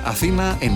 Αθήνα 984.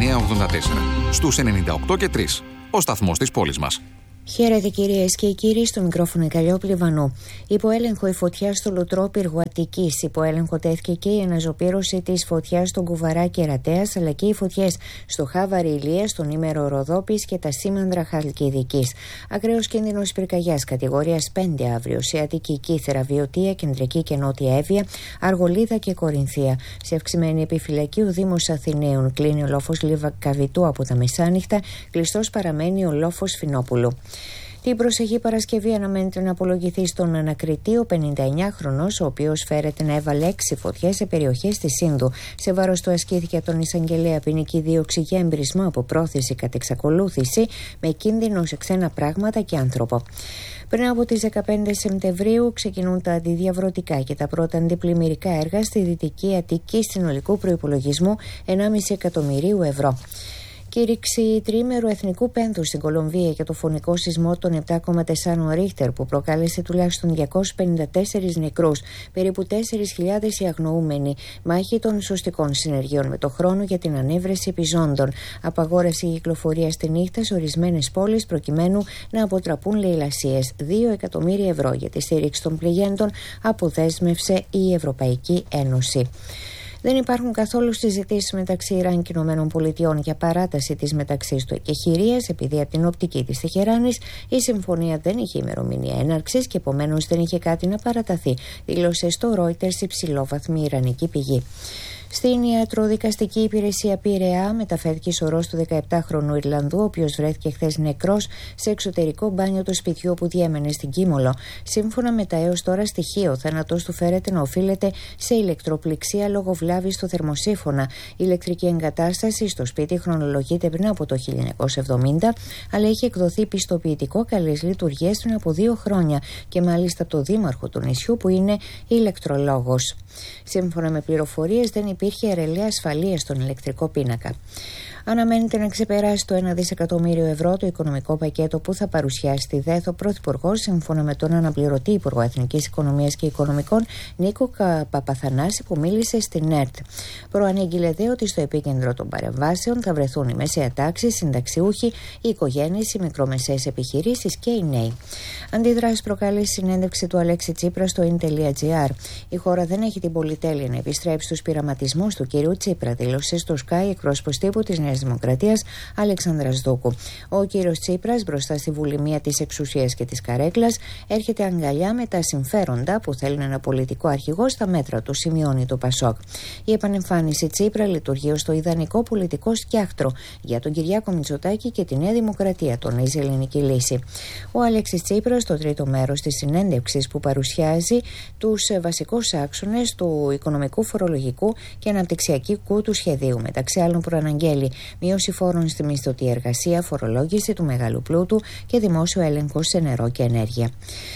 Στους 98 και 3. Ο σταθμός της πόλης μας. Χαίρετε κυρίες και κύριοι, στο μικρόφωνο η Καλλιόπη Βανού. Υπό έλεγχο η φωτιά στο Λουτρόπυργο Αττικής. Υπό έλεγχο τέθηκε και η αναζωπήρωση της φωτιάς στον Κουβαρά Κερατέας, αλλά και οι φωτιές στο Χάβαρη Ηλίας, στον Ήμερο Ροδόπης και τα Σήμανδρα Χαλκιδικής. Ακραίος κίνδυνος πυρκαγιάς κατηγορίας 5 αύριο σε Αττική, Κύθερα, Βιωτία, Κεντρική και Νότια Εύβοια, Αργολίδα και Κορινθία. Σε αυξημένη επιφυλακή ο Δήμος Αθηναίων. Κλείνει ο λόφος Λιβακαβητού από τα μεσάνυχτα. Κλειστός παραμένει ο λόφος Φινόπουλου. Την προσεχή Παρασκευή αναμένεται να απολογηθεί στον ανακριτή ο 59χρονος, ο οποίος φέρεται να έβαλε 6 φωτιές σε περιοχές της Σύνδου. Σε βάρος του ασκήθηκε από τον εισαγγελέα ποινική δίωξη για εμπρισμό από πρόθεση κατ' εξακολούθηση, με κίνδυνο σε ξένα πράγματα και άνθρωπο. Πριν από τις 15 Σεπτεμβρίου ξεκινούν τα αντιδιαβρωτικά και τα πρώτα αντιπλημμυρικά έργα στη Δυτική Αττική συνολικού προϋπολογισμού 1,5 εκατομμυρίου ευρώ. Κήρυξη τριήμερου εθνικού πένθους στην Κολομβία για το φωνικό σεισμό των 7,4 Ρίχτερ που προκάλεσε τουλάχιστον 254 νεκρούς, περίπου 4.000 οι αγνοούμενοι, μάχη των σωστικών συνεργειών με το χρόνο για την ανέβρεση επιζώντων, απαγόρευση κυκλοφορίας τη νύχτα σε ορισμένες πόλεις προκειμένου να αποτραπούν λαιλασίες. 2 εκατομμύρια ευρώ για τη στήριξη των πληγέντων αποδέσμευσε η Ευρωπαϊκή Ένωση. Δεν υπάρχουν καθόλου συζητήσεις μεταξύ Ιράν και ΗΠΑ για παράταση της μεταξύ του εκεχηρίας, επειδή από την οπτική της Τεχεράνης η συμφωνία δεν είχε ημερομηνία έναρξης και επομένως δεν είχε κάτι να παραταθεί, δήλωσε στο Reuters υψηλόβαθμη ιρανική πηγή. Στην ιατροδικαστική υπηρεσία Πειραιά μεταφέρθηκε σωρός του 17χρονου Ιρλανδού, ο οποίος βρέθηκε χθες νεκρός σε εξωτερικό μπάνιο του σπιτιού όπου διέμενε στην Κίμολο. Σύμφωνα με τα έως τώρα στοιχεία, ο θάνατος του φέρεται να οφείλεται σε ηλεκτροπληξία λόγω βλάβης στο θερμοσύφωνα. Η ηλεκτρική εγκατάσταση στο σπίτι χρονολογείται πριν από το 1970, αλλά έχει εκδοθεί πιστοποιητικό καλής λειτουργίας πριν από 2 χρόνια και μάλιστα από το δήμαρχο του νησιού που είναι ηλεκτρολόγος. Σύμφωνα με πληροφορίες, δεν υπήρχε αρελαία ασφαλείας στον ηλεκτρικό πίνακα. Αναμένεται να ξεπεράσει το 1 δισεκατομμύριο ευρώ το οικονομικό πακέτο που θα παρουσιάσει τη ΔΕΘ ο Πρωθυπουργός, σύμφωνα με τον αναπληρωτή Υπουργό Εθνικής Οικονομίας και Οικονομικών Νίκο Παπαθανάση, που μίλησε στην ΕΡΤ. Προανήγγειλε δε ότι στο επίκεντρο των παρεμβάσεων θα βρεθούν η μεσαία τάξη, οι συνταξιούχοι, οι οικογένειες, οι μικρομεσαίες επιχειρήσεις και οι νέοι. Αντιδράσεις προκάλεσε συνέντευξη του Αλέξη Τσίπρα στο in.gr. Η χώρα δεν έχει την πολυτέλεια να επιστρέψει στους πειραματισμούς του κυρίου Τσίπρα, δήλωσε στο Sky εκπρόσωπος τύπου της Νέας Δημοκρατίας Αλεξάνδρας Δούκου. Ο κύριος Τσίπρας, μπροστά στη βουλημία της εξουσίας και της καρέκλας, έρχεται αγκαλιά με τα συμφέροντα που θέλουν ένα πολιτικό αρχηγό στα μέτρα του, σημειώνει το Πασόκ. Η επανεμφάνιση Τσίπρα λειτουργεί ως το ιδανικό πολιτικό σκιάχτρο για τον Κυριάκο Μητσοτάκη και τη Νέα Δημοκρατία, τονίζει η Ελληνική Λύση. Ο Αλέξης Τσίπρας, στο τρίτο μέρος της συνέντευξης που παρουσιάζει τους βασικούς άξονες του οικονομικού, φορολογικού και αναπτυξιακού του σχεδίου, μεταξύ άλλων προαναγγέλει μείωση φόρων στη μισθωτή εργασία, φορολόγηση του μεγάλου πλούτου και δημόσιο έλεγχο σε νερό και ενέργεια.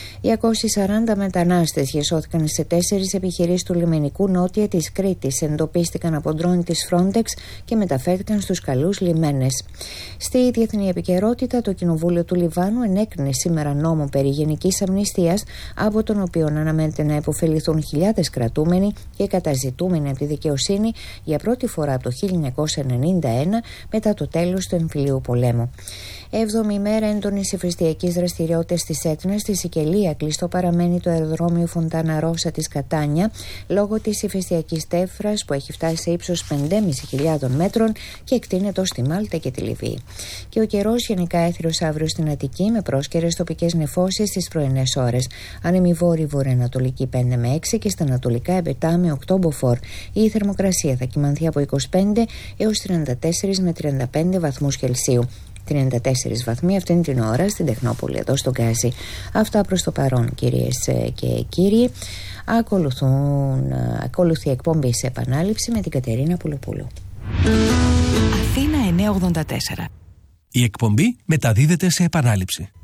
240 μετανάστες διασώθηκαν σε 4 επιχειρήσεις του λιμενικού νότια της Κρήτης. Εντοπίστηκαν από ντρόιν της Frontex και μεταφέρθηκαν στους καλούς λιμένες. Στη διεθνή επικαιρότητα, το Κοινοβούλιο του Λιβάνου ενέκρινε σήμερα νόμο περί γενικής αμνηστίας, από τον οποίο αναμένεται να υποφεληθούν χιλιάδες κρατούμενοι και καταζητούμενοι από τη δικαιοσύνη για πρώτη φορά από το 1991, μετά το τέλος του εμφυλίου πολέμου. 7η ημέρα έντονης ηφαιστειακής δραστηριότητας της Έτνας. Στη Σικελία κλειστό παραμένει το αεροδρόμιο Φοντάνα Ρώσα της Κατάνια λόγω της ηφαιστειακής τέφρας που έχει φτάσει σε ύψος 5.500 μέτρων και εκτείνεται ως τη Μάλτα και τη Λιβύη. Και ο καιρός γενικά έθριος αύριο στην Αττική με πρόσκαιρες τοπικές νεφώσεις στις πρωινές ώρες. Άνεμη βόρειο-βορειοανατολική 5 με 6 και στα ανατολικά εμπετά με 8 μποφόρ. Η θερμοκρασία θα κυμανθεί από 25 έως 34 με 35 βαθμούς Κελσίου. 34 βαθμοί αυτήν την ώρα στην Τεχνόπολη, εδώ στον Γκάζι. Αυτά προς το παρόν, κυρίες και κύριοι. Ακολουθεί εκπομπή σε επανάληψη με την Κατερίνα Πουλοπούλου. Αθήνα 984. Η εκπομπή μεταδίδεται σε επανάληψη.